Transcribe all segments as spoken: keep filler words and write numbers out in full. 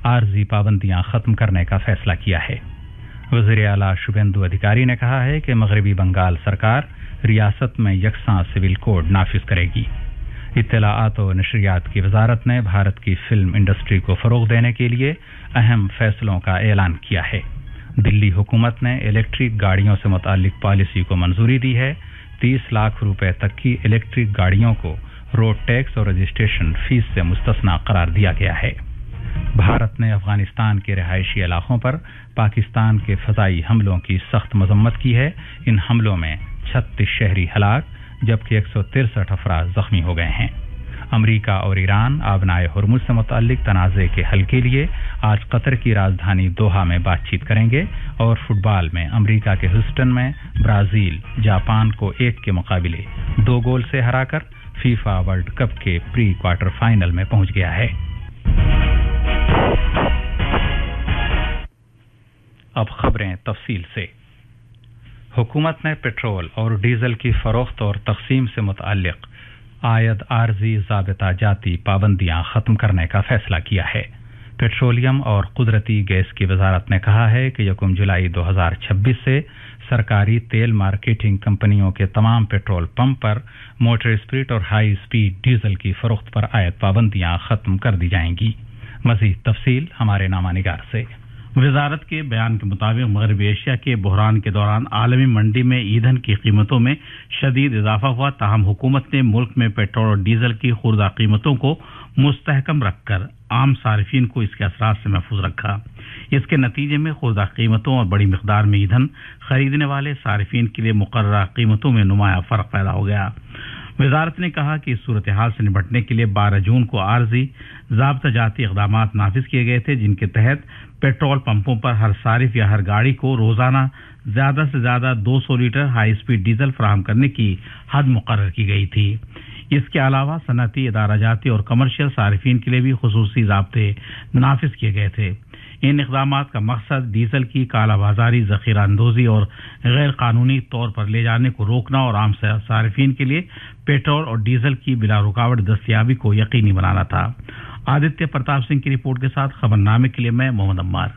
आर्जी पाबंदियां खत्म करने का फैसला किया है। वज़ीर आला शुभेंदु अधिकारी ने कहा है कि मगरबी बंगाल सरकार रियासत में यकसां सिविल कोड नाफिज करेगी। इत्तलाआत और नशरियात की वजारत ने भारत की फिल्म इंडस्ट्री को फरोग देने के लिए अहम फैसलों का ऐलान किया है। दिल्ली हुकूमत ने इलेक्ट्रिक गाड़ियों से मुताल्लिक पॉलिसी को मंजूरी दी है। तीस लाख रुपए तक की इलेक्ट्रिक गाड़ियों को रोड टैक्स और रजिस्ट्रेशन फीस से मुस्तस्ना करार दिया गया है। भारत ने अफगानिस्तान के रिहायशी इलाकों पर पाकिस्तान के फजाई हमलों की सख्त मजम्मत की है। इन हमलों में छत्तीस शहरी हलाक जबकि एक सौ तिरसठ अफराद जख्मी हो गए हैं। अमरीका और ईरान आबनाए हुर्मुज से मुताल्लिक तनाज़े के हल के लिए आज कतर की राजधानी दोहा में बातचीत करेंगे। और फुटबॉल में अमरीका के ह्यूस्टन में ब्राजील जापान को एक के मुकाबले दो गोल से हराकर फीफा वर्ल्ड कप के प्री क्वार्टर फाइनल में पहुंच गया है। अब खबरें तफसील से। हुकूमत ने पेट्रोल और डीजल की फरोख्त और तकसीम से मुताल्लिक आयद आर्जी ज़ाबिता जाती पाबंदियां खत्म करने का फैसला किया है। पेट्रोलियम और कुदरती गैस की वजारत ने कहा है कि यकम जुलाई दो हजार छब्बीस से सरकारी तेल मार्केटिंग कंपनियों के तमाम पेट्रोल पंप पर मोटर स्पिरिट और हाई स्पीड डीजल की फरोख्त पर आयद पाबंदियां खत्म कर दी जाएंगी। मजीद तफसील हमारे नामानिगार से। वजारत के बयान के मुताबिक मगरबी एशिया के बहरान के दौरान आलमी मंडी में ईंधन की कीमतों में शदीद इजाफा हुआ। ताहम हुकूमत ने मुल्क में पेट्रोल और डीजल की खुर्दा कीमतों को मुस्तहकम रखकर आम सारिफीन को इसके असरात से महफूज रखा। इसके नतीजे में खुर्दा कीमतों और बड़ी मिकदार में ईंधन खरीदने वाले सारिफीन के लिए मुकर्ररा कीमतों में नुमाया फर्क पैदा हो गया। वजारत ने कहा कि इस सूरत हाल से निपटने के लिए बारह जून को आर्जी ज़ाब्ता जाती इक़दाम नाफिज किए गए थे, जिनके तहत पेट्रोल पंपों पर हर सारिफ या हर गाड़ी को रोजाना ज्यादा से ज्यादा दो सौ लीटर हाई स्पीड डीजल फराहम करने की हद मुकर्रर की गई थी। इसके अलावा सनती, इदारा जाती और कमर्शियल सारिफीन के लिए भी खुसूसी ज़ाब्ते नाफिज किए गए थे। इन इक़दाम का मकसद डीजल की कालाबाजारी, ज़ख़ीरा अंदोज़ी और गैर कानूनी तौर पर ले जाने को रोकना और आम सारिफीन के लिए पेट्रोल और डीजल की बिला रुकावट दस्तयाबी को यकीनी बनाना था। आदित्य प्रताप सिंह की रिपोर्ट के साथ खबरनामे के लिए मैं मोहम्मद अम्मार।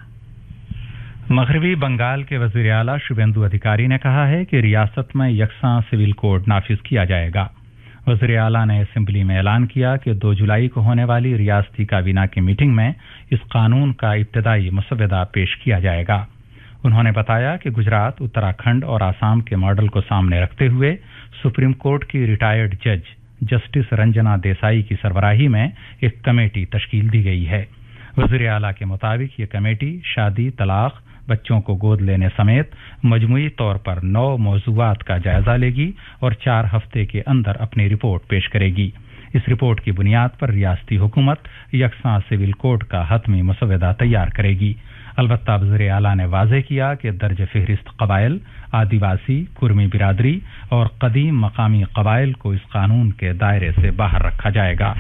मगरबी बंगाल के वज़ीर आला शुभेंदु अधिकारी ने कहा है कि रियासत में यकसां सिविल कोड नाफिज किया जाएगा। वज़ीर आला ने असेंबली में ऐलान किया कि दो जुलाई को होने वाली रियासती काबीना की मीटिंग में इस कानून का इब्तिदाई मसवदा पेश किया जाएगा। उन्होंने बताया कि गुजरात, उत्तराखंड और आसाम के मॉडल को सामने रखते हुए सुप्रीम कोर्ट की रिटायर्ड जज जस्टिस रंजना देसाई की सरबराही में एक कमेटी तश्कील दी गई है। वज़ीर आला के मुताबिक ये कमेटी शादी, तलाक, बच्चों को गोद लेने समेत मजमूई तौर पर नौ मौज़ूआत का जायजा लेगी और चार हफ्ते के अंदर अपनी रिपोर्ट पेश करेगी। इस रिपोर्ट की बुनियाद पर रियासती हुकूमत यकसां सिविल कोड का हतमी मसवदा तैयार करेगी। अलबत्ता वज़ीर आला ने वाज़ेह किया कि दर्ज फहरिस्त कबाइल, आदिवासी, कुर्मी बिरादरी और कदीम मकामी कबाइल को इस कानून के दायरे से बाहर रखा जाएगा।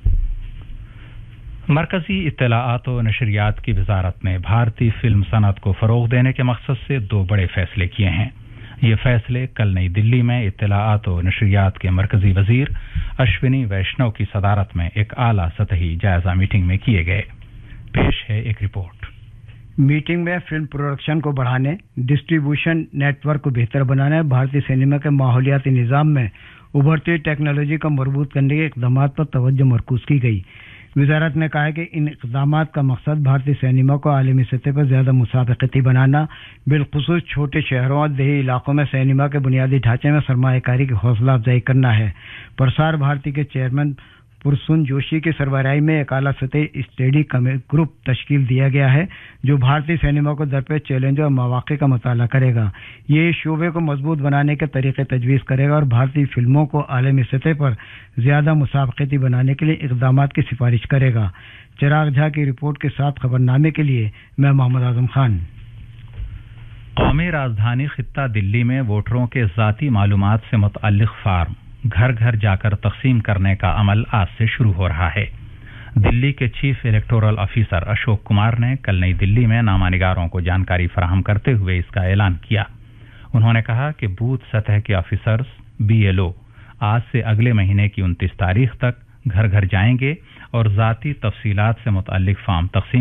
मरकजी इत्तलाआत और नशरियात की वजारत ने भारतीय फिल्म सनत को फरोग देने के मकसद से दो बड़े फैसले किए हैं। ये फैसले कल नई दिल्ली में इत्तलाआत और नशरियात के मरकजी वजीर अश्विनी वैष्णव की सदारत में एक आला सतही जायजा मीटिंग में किए गए। पेश है एक रिपोर्ट। मीटिंग में फिल्म प्रोडक्शन को बढ़ाने, डिस्ट्रीब्यूशन नेटवर्क को बेहतर बनाने, भारतीय सिनेमा के माहौलियाती निज़ाम में उभरती टेक्नोलॉजी को मजबूत करने के इक़दाम पर तवज्जो मरकूज की गई। वजारत ने कहा है कि इन इक़दाम का मकसद भारतीय सिनेमा को आलमी सतह पर ज्यादा मुसाबकती बनाना, बिलखुसूस छोटे शहरों और देही इलाकों में सिनेमा के बुनियादी ढांचे में सरमायाकारी की हौसला अफजाई करना है। प्रसार भारती के चेयरमैन पुरसुन जोशी की सरबराही में एक आला सतही स्टडी ग्रुप तश्कील दिया गया है जो भारतीय सिनेमा को दरपेश चैलेंजों और मौक़े का मुताला करेगा। ये इस शोबे को मजबूत बनाने के तरीके तजवीज़ करेगा और भारतीय फिल्मों को आलमी सतह पर ज्यादा मुसाबकती बनाने के लिए इक़दाम की सिफारिश करेगा। चिराग झा की रिपोर्ट के साथ खबरनामे के लिए मैं मोहम्मद आजम खान। कौमी राजधानी खित्ता दिल्ली में वोटरों के ज़ाती मालूमात से मुतअल्लिक़ फार्म घर घर जाकर तकसीम करने का अमल आज से शुरू हो रहा है। दिल्ली के chief electoral officer Ashok Kumar ने कल नई दिल्ली में नामानिगारों को जानकारी फराहम करते हुए इसका ऐलान किया। उन्होंने कहा कि बूथ सतह के ऑफिसर्स बी एल ओ आज से अगले महीने की उनतीस तारीख तक घर घर जाएंगे और ज़ाती तफसीलात से मुतअल्लिक़ फार्म तकसीम